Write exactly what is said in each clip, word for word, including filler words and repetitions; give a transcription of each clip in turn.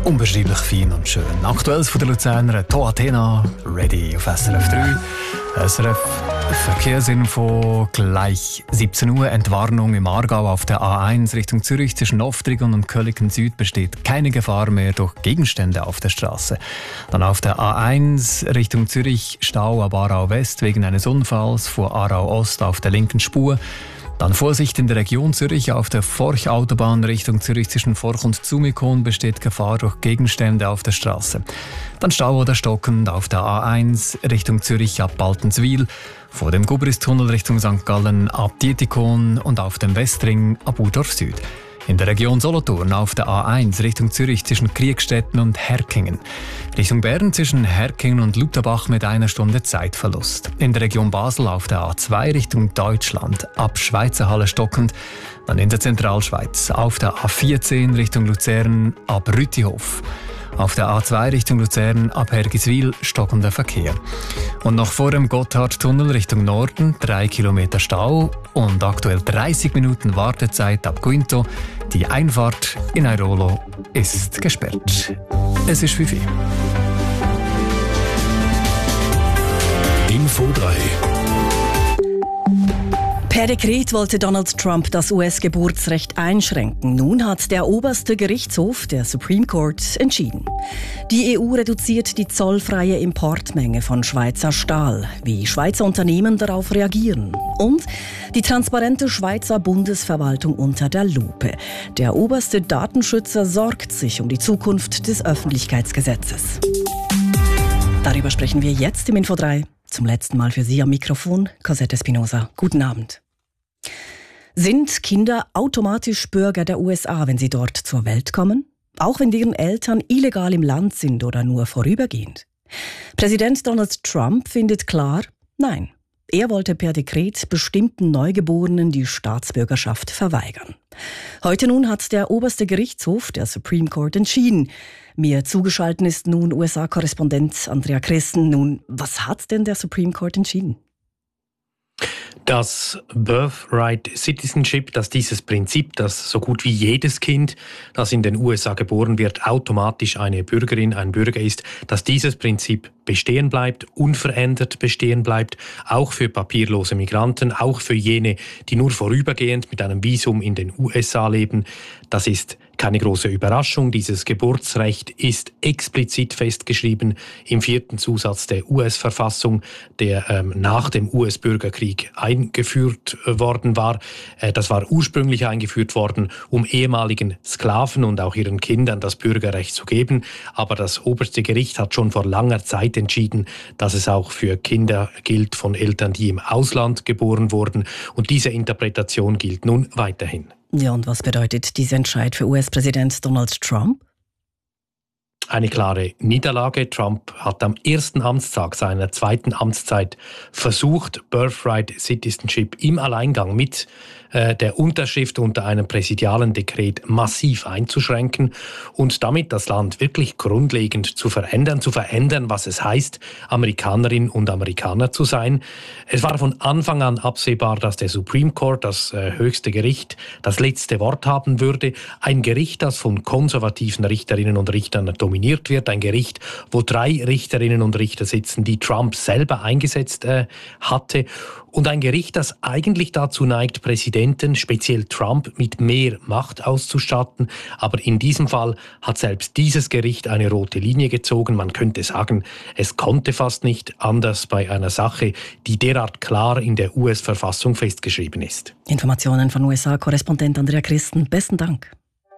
Unbeschreiblich fein und schön. Aktuelles von der Luzerner To Athena, ready auf S R F drei. S R F Verkehrsinfo, gleich siebzehn Uhr. Entwarnung im Aargau auf der A eins Richtung Zürich zwischen Oftrigon und Köllingen Süd besteht keine Gefahr mehr durch Gegenstände auf der Straße. Dann auf der A eins Richtung Zürich Stau ab Aarau West wegen eines Unfalls vor Aarau Ost auf der linken Spur. Dann Vorsicht in der Region Zürich. Auf der Forch-Autobahn Richtung Zürich zwischen Forch und Zumikon besteht Gefahr durch Gegenstände auf der Straße. Dann Stau oder stockend auf der A eins Richtung Zürich ab Baltenswil, vor dem Gubristunnel Richtung Sankt Gallen ab Dietikon und auf dem Westring ab Udorf Süd. In der Region Solothurn auf der A eins Richtung Zürich zwischen Kriegstetten und Herkingen. Richtung Bern zwischen Herkingen und Lutherbach mit einer Stunde Zeitverlust. In der Region Basel auf der A zwei Richtung Deutschland ab Schweizerhalle stockend. Dann in der Zentralschweiz auf der A vierzehn Richtung Luzern ab Rütihof. Auf der A zwei Richtung Luzern ab Hergiswil stockender Verkehr. Und noch vor dem Gotthardtunnel Richtung Norden drei Kilometer Stau und aktuell dreißig Minuten Wartezeit ab Quinto. Die Einfahrt in Airolo ist gesperrt. Es ist fünf Uhr. Info drei. Per Dekret wollte Donald Trump das U S-Geburtsrecht einschränken. Nun hat der oberste Gerichtshof, der Supreme Court, entschieden. Die E U reduziert die zollfreie Importmenge von Schweizer Stahl. Wie Schweizer Unternehmen darauf reagieren. Und die transparente Schweizer Bundesverwaltung unter der Lupe. Der oberste Datenschützer sorgt sich um die Zukunft des Öffentlichkeitsgesetzes. Darüber sprechen wir jetzt im Info drei. Zum letzten Mal für Sie am Mikrofon, Cosette Espinosa. Guten Abend. Sind Kinder automatisch Bürger der U S A, wenn sie dort zur Welt kommen? Auch wenn deren Eltern illegal im Land sind oder nur vorübergehend? Präsident Donald Trump findet klar, nein. Er wollte per Dekret bestimmten Neugeborenen die Staatsbürgerschaft verweigern. Heute nun hat der oberste Gerichtshof, der Supreme Court, entschieden. Mir zugeschaltet ist nun U S A-Korrespondent Andrea Christen. Nun, was hat denn der Supreme Court entschieden? Das Birthright Citizenship, dass dieses Prinzip, dass so gut wie jedes Kind, das in den U S A geboren wird, automatisch eine Bürgerin, ein Bürger ist, dass dieses Prinzip bestehen bleibt, unverändert bestehen bleibt, auch für papierlose Migranten, auch für jene, die nur vorübergehend mit einem Visum in den U S A leben. Das ist keine große Überraschung. Dieses Geburtsrecht ist explizit festgeschrieben im vierten Zusatz der U S-Verfassung, der ähm, nach dem U S-Bürgerkrieg eingeführt äh, worden war. Äh, das war ursprünglich eingeführt worden, um ehemaligen Sklaven und auch ihren Kindern das Bürgerrecht zu geben. Aber das oberste Gericht hat schon vor langer Zeit entschieden, dass es auch für Kinder gilt von Eltern, die im Ausland geboren wurden. Und diese Interpretation gilt nun weiterhin. Ja, und was bedeutet dieser Entscheid für U S-Präsident Donald Trump? Eine klare Niederlage. Trump hat am ersten Amtstag seiner zweiten Amtszeit versucht, Birthright Citizenship im Alleingang mit äh, der Unterschrift unter einem präsidialen Dekret massiv einzuschränken und damit das Land wirklich grundlegend zu verändern, zu verändern, was es heißt, Amerikanerin und Amerikaner zu sein. Es war von Anfang an absehbar, dass der Supreme Court, das äh, höchste Gericht, das letzte Wort haben würde. Ein Gericht, das von konservativen Richterinnen und Richtern dominiert wird. Ein Gericht, wo drei Richterinnen und Richter sitzen, die Trump selber eingesetzt äh, hatte. Und ein Gericht, das eigentlich dazu neigt, Präsidenten, speziell Trump, mit mehr Macht auszustatten. Aber in diesem Fall hat selbst dieses Gericht eine rote Linie gezogen. Man könnte sagen, es konnte fast nicht anders bei einer Sache, die derart klar in der U S-Verfassung festgeschrieben ist. Informationen von U S A-Korrespondent Andrea Christen. Besten Dank.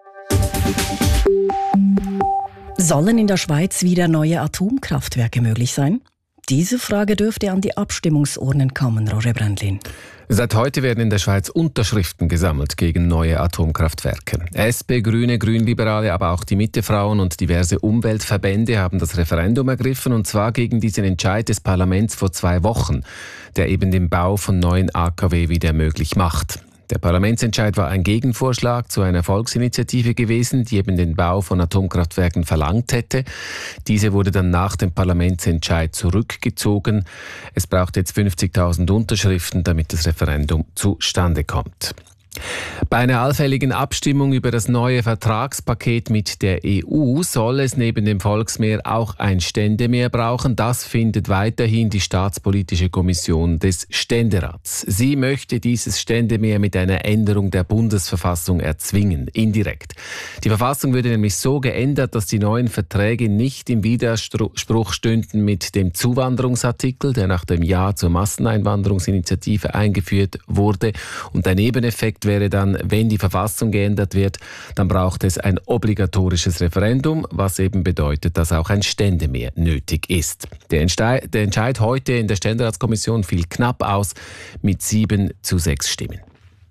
Sollen in der Schweiz wieder neue Atomkraftwerke möglich sein? Diese Frage dürfte an die Abstimmungsurnen kommen, Roger Brändlin. Seit heute werden in der Schweiz Unterschriften gesammelt gegen neue Atomkraftwerke. S P, Grüne, Grünliberale, aber auch die Mittefrauen und diverse Umweltverbände haben das Referendum ergriffen, und zwar gegen diesen Entscheid des Parlaments vor zwei Wochen, der eben den Bau von neuen A K W wieder möglich macht. Der Parlamentsentscheid war ein Gegenvorschlag zu einer Volksinitiative gewesen, die eben den Bau von Atomkraftwerken verlangt hätte. Diese wurde dann nach dem Parlamentsentscheid zurückgezogen. Es braucht jetzt fünfzigtausend Unterschriften, damit das Referendum zustande kommt. Bei einer allfälligen Abstimmung über das neue Vertragspaket mit der E U soll es neben dem Volksmehr auch ein Ständemehr brauchen. Das findet weiterhin die Staatspolitische Kommission des Ständerats. Sie möchte dieses Ständemehr mit einer Änderung der Bundesverfassung erzwingen, indirekt. Die Verfassung würde nämlich so geändert, dass die neuen Verträge nicht im Widerspruch stünden mit dem Zuwanderungsartikel, der nach dem Ja zur Masseneinwanderungsinitiative eingeführt wurde. Und der Nebeneffekt wäre dann, wenn die Verfassung geändert wird, dann braucht es ein obligatorisches Referendum, was eben bedeutet, dass auch ein Ständemehr nötig ist. Der Entscheid, der Entscheid heute in der Ständeratskommission fiel knapp aus mit sieben zu sechs Stimmen.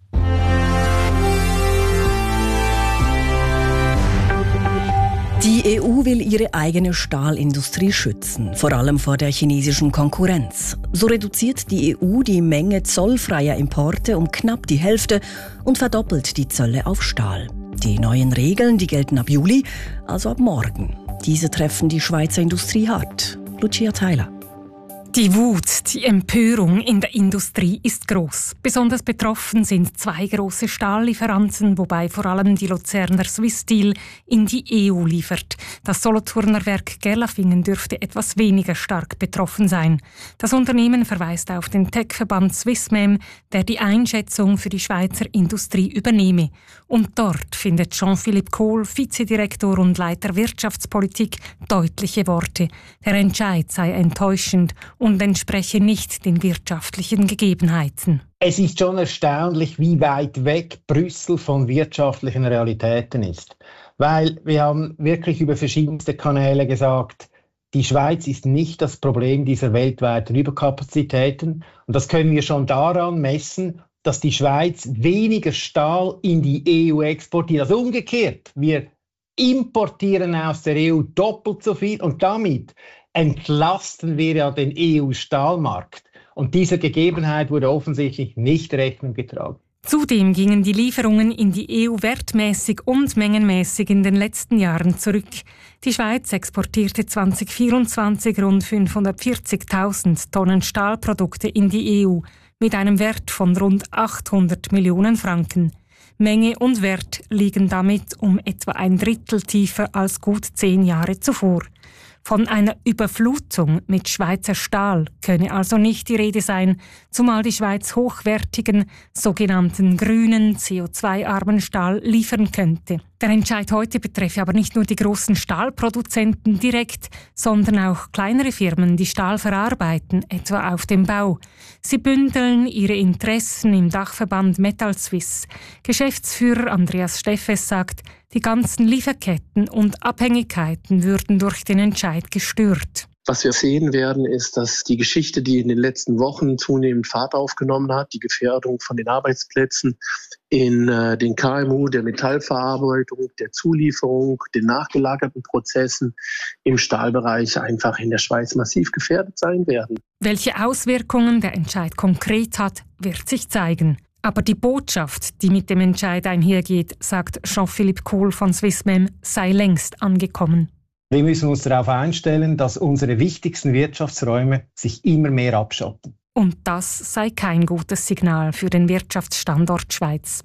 Die E U will ihre eigene Stahlindustrie schützen, vor allem vor der chinesischen Konkurrenz. So reduziert die E U die Menge zollfreier Importe um knapp die Hälfte und verdoppelt die Zölle auf Stahl. Die neuen Regeln, die gelten ab Juli, also ab morgen. Diese treffen die Schweizer Industrie hart. Lucia Theiler. Die Wut, die Empörung in der Industrie ist groß. Besonders betroffen sind zwei große Stahllieferanten, wobei vor allem die Luzerner Swiss Steel in die E U liefert. Das Solothurner Werk Gerlafingen dürfte etwas weniger stark betroffen sein. Das Unternehmen verweist auf den Tech-Verband Swissmem, der die Einschätzung für die Schweizer Industrie übernehme. Und dort findet Jean-Philippe Kohl, Vizedirektor und Leiter Wirtschaftspolitik, deutliche Worte. Der Entscheid sei enttäuschend und entspreche nicht den wirtschaftlichen Gegebenheiten. Es ist schon erstaunlich, wie weit weg Brüssel von wirtschaftlichen Realitäten ist. Weil wir haben wirklich über verschiedenste Kanäle gesagt, die Schweiz ist nicht das Problem dieser weltweiten Überkapazitäten. Und das können wir schon daran messen, dass die Schweiz weniger Stahl in die E U exportiert. Also umgekehrt, wir importieren aus der E U doppelt so viel und damit entlasten wir ja den E U-Stahlmarkt. Und dieser Gegebenheit wurde offensichtlich nicht Rechnung getragen. Zudem gingen die Lieferungen in die E U wertmäßig und mengenmäßig in den letzten Jahren zurück. Die Schweiz exportierte zwanzig vierundzwanzig rund fünfhundertvierzigtausend Tonnen Stahlprodukte in die E U mit einem Wert von rund achthundert Millionen Franken. Menge und Wert liegen damit um etwa ein Drittel tiefer als gut zehn Jahre zuvor. Von einer Überflutung mit Schweizer Stahl könne also nicht die Rede sein, zumal die Schweiz hochwertigen, sogenannten grünen, C O zwei armen Stahl liefern könnte. Der Entscheid heute betreffe aber nicht nur die großen Stahlproduzenten direkt, sondern auch kleinere Firmen, die Stahl verarbeiten, etwa auf dem Bau. Sie bündeln ihre Interessen im Dachverband Metal Suisse. Geschäftsführer Andreas Steffes sagt, die ganzen Lieferketten und Abhängigkeiten würden durch den Entscheid gestört. Was wir sehen werden, ist, dass die Geschichte, die in den letzten Wochen zunehmend Fahrt aufgenommen hat, die Gefährdung von den Arbeitsplätzen in äh, den K M U, der Metallverarbeitung, der Zulieferung, den nachgelagerten Prozessen im Stahlbereich einfach in der Schweiz massiv gefährdet sein werden. Welche Auswirkungen der Entscheid konkret hat, wird sich zeigen. Aber die Botschaft, die mit dem Entscheid einhergeht, sagt Jean-Philippe Kohl von Swissmem, sei längst angekommen. Wir müssen uns darauf einstellen, dass unsere wichtigsten Wirtschaftsräume sich immer mehr abschotten. Und das sei kein gutes Signal für den Wirtschaftsstandort Schweiz.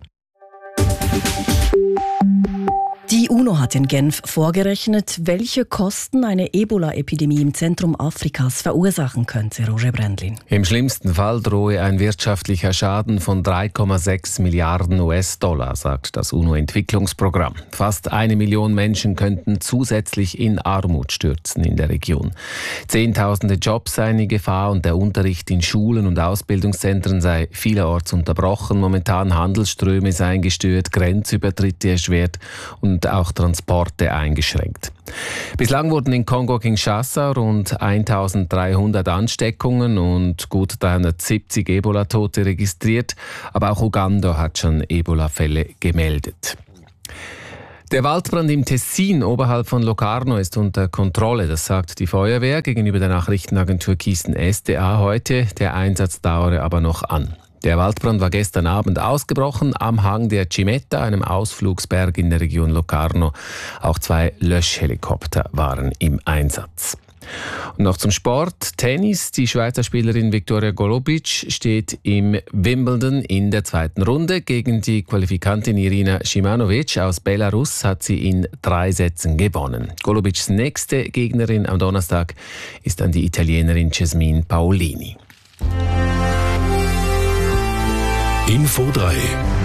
Die UNO hat in Genf vorgerechnet, welche Kosten eine Ebola-Epidemie im Zentrum Afrikas verursachen könnte, Roger Brändlin. Im schlimmsten Fall drohe ein wirtschaftlicher Schaden von drei Komma sechs Milliarden U S-Dollar, sagt das UNO-Entwicklungsprogramm. Fast eine Million Menschen könnten zusätzlich in Armut stürzen in der Region. Zehntausende Jobs seien in Gefahr und der Unterricht in Schulen und Ausbildungszentren sei vielerorts unterbrochen. Momentan Handelsströme seien gestört, Grenzübertritte erschwert und auch Transporte eingeschränkt. Bislang wurden in Kongo-Kinshasa rund eintausenddreihundert Ansteckungen und gut dreihundertsiebzig Ebola-Tote registriert, aber auch Uganda hat schon Ebola-Fälle gemeldet. Der Waldbrand im Tessin oberhalb von Locarno ist unter Kontrolle, das sagt die Feuerwehr gegenüber der Nachrichtenagentur Kisten S D A heute. Der Einsatz dauere aber noch an. Der Waldbrand war gestern Abend ausgebrochen am Hang der Cimetta, einem Ausflugsberg in der Region Locarno. Auch zwei Löschhelikopter waren im Einsatz. Und noch zum Sport. Tennis. Die Schweizer Spielerin Viktoria Golubic steht im Wimbledon in der zweiten Runde. Gegen die Qualifikantin Irina Shimanovic aus Belarus hat sie in drei Sätzen gewonnen. Golubics nächste Gegnerin am Donnerstag ist dann die Italienerin Jasmine Paolini. Info drei.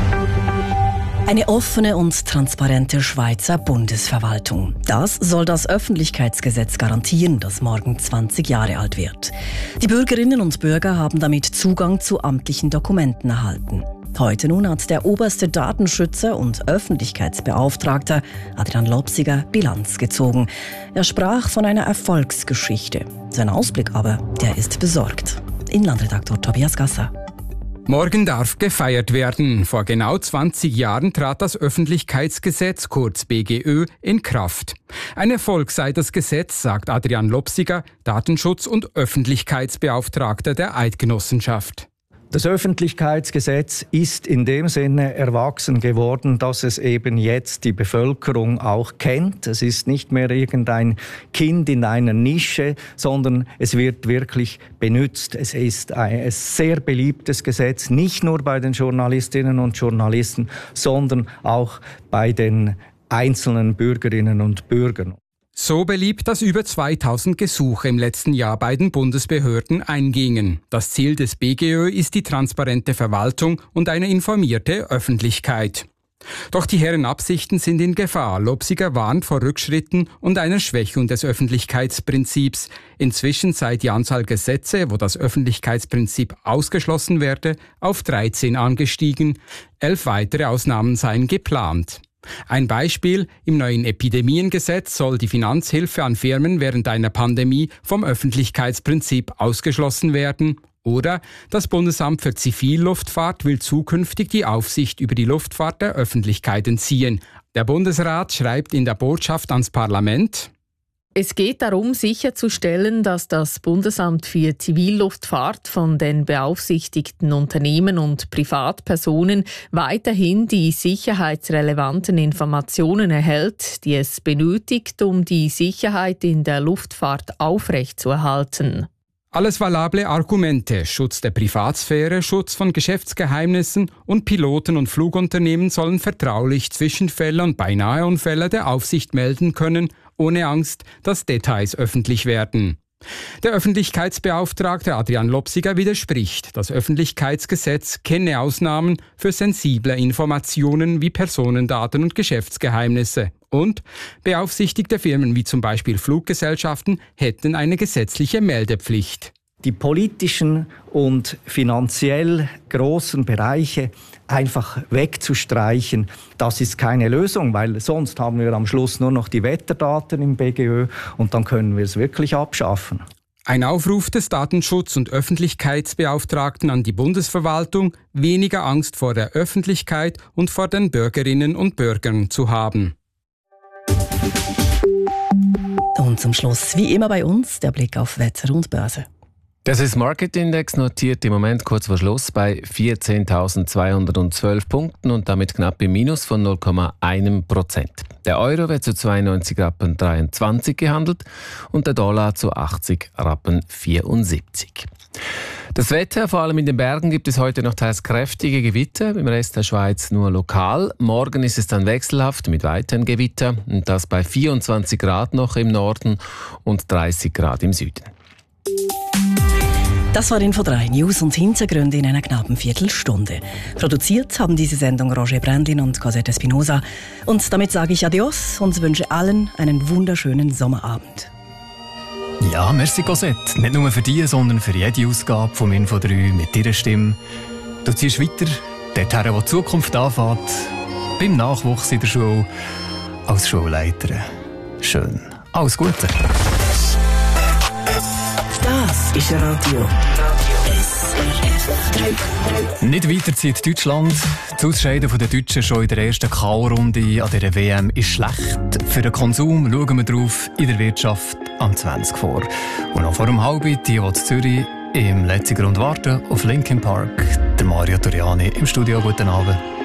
Eine offene und transparente Schweizer Bundesverwaltung. Das soll das Öffentlichkeitsgesetz garantieren, das morgen zwanzig Jahre alt wird. Die Bürgerinnen und Bürger haben damit Zugang zu amtlichen Dokumenten erhalten. Heute nun hat der oberste Datenschützer und Öffentlichkeitsbeauftragte Adrian Lopsiger Bilanz gezogen. Er sprach von einer Erfolgsgeschichte. Sein Ausblick aber, der ist besorgt. Inlandredaktor Tobias Gasser. Morgen darf gefeiert werden. Vor genau zwanzig Jahren trat das Öffentlichkeitsgesetz, kurz B G Ö, in Kraft. Ein Erfolg sei das Gesetz, sagt Adrian Lopsiger, Datenschutz- und Öffentlichkeitsbeauftragter der Eidgenossenschaft. Das Öffentlichkeitsgesetz ist in dem Sinne erwachsen geworden, dass es eben jetzt die Bevölkerung auch kennt. Es ist nicht mehr irgendein Kind in einer Nische, sondern es wird wirklich benutzt. Es ist ein sehr beliebtes Gesetz, nicht nur bei den Journalistinnen und Journalisten, sondern auch bei den einzelnen Bürgerinnen und Bürgern. So beliebt, dass über zweitausend Gesuche im letzten Jahr bei den Bundesbehörden eingingen. Das Ziel des B G Ö ist die transparente Verwaltung und eine informierte Öffentlichkeit. Doch die hehren Absichten sind in Gefahr. Lopsiger warnt vor Rückschritten und einer Schwächung des Öffentlichkeitsprinzips. Inzwischen sei die Anzahl Gesetze, wo das Öffentlichkeitsprinzip ausgeschlossen werde, auf dreizehn angestiegen. Elf weitere Ausnahmen seien geplant. Ein Beispiel: Im neuen Epidemiengesetz soll die Finanzhilfe an Firmen während einer Pandemie vom Öffentlichkeitsprinzip ausgeschlossen werden. Oder das Bundesamt für Zivilluftfahrt will zukünftig die Aufsicht über die Luftfahrt der Öffentlichkeit entziehen. Der Bundesrat schreibt in der Botschaft ans Parlament: Es geht darum, sicherzustellen, dass das Bundesamt für Zivilluftfahrt von den beaufsichtigten Unternehmen und Privatpersonen weiterhin die sicherheitsrelevanten Informationen erhält, die es benötigt, um die Sicherheit in der Luftfahrt aufrechtzuerhalten. Alles valable Argumente: Schutz der Privatsphäre, Schutz von Geschäftsgeheimnissen, und Piloten und Flugunternehmen sollen vertraulich Zwischenfälle und Beinaheunfälle der Aufsicht melden können, ohne Angst, dass Details öffentlich werden. Der Öffentlichkeitsbeauftragte Adrian Lopsiger widerspricht. Das Öffentlichkeitsgesetz kenne Ausnahmen für sensible Informationen wie Personendaten und Geschäftsgeheimnisse. Und beaufsichtigte Firmen wie zum Beispiel Fluggesellschaften hätten eine gesetzliche Meldepflicht. Die politischen und finanziell großen Bereiche einfach wegzustreichen, das ist keine Lösung, weil sonst haben wir am Schluss nur noch die Wetterdaten im B G Ö und dann können wir es wirklich abschaffen. Ein Aufruf des Datenschutz- und Öffentlichkeitsbeauftragten an die Bundesverwaltung, weniger Angst vor der Öffentlichkeit und vor den Bürgerinnen und Bürgern zu haben. Und zum Schluss, wie immer bei uns, der Blick auf Wetter und Börse. Der Swiss Market Index notiert im Moment kurz vor Schluss bei vierzehntausendzweihundertzwölf Punkten und damit knapp im Minus von null Komma eins Prozent. Der Euro wird zu zweiundneunzig Rappen dreiundzwanzig gehandelt und der Dollar zu achtzig Rappen vierundsiebzig. Das Wetter, vor allem in den Bergen, gibt es heute noch teils kräftige Gewitter, im Rest der Schweiz nur lokal. Morgen ist es dann wechselhaft mit weiteren Gewitter, und das bei vierundzwanzig Grad noch im Norden und dreißig Grad im Süden. Das war Info drei, News und Hintergründe in einer knappen Viertelstunde. Produziert haben diese Sendung Roger Brandlin und Cosette Espinosa. Und damit sage ich Adios und wünsche allen einen wunderschönen Sommerabend. Ja, merci Cosette. Nicht nur für die, sondern für jede Ausgabe vom Info drei mit deiner Stimme. Du ziehst weiter, dorthin, wo die Zukunft anfängt, beim Nachwuchs in der Schule, als Schulleiterin. Schön. Alles Gute. Das ist Radio. Nicht weiter zieht Deutschland. Das Ausscheiden der Deutschen schon in der ersten K O-Runde an dieser W M ist schlecht. Für den Konsum schauen wir drauf, in der Wirtschaft am zwanzig vor. Und noch vor dem Halbzeit, die in Zürich im letzten Grund warten auf Linkin Park. Der Mario Toriani im Studio. Guten Abend.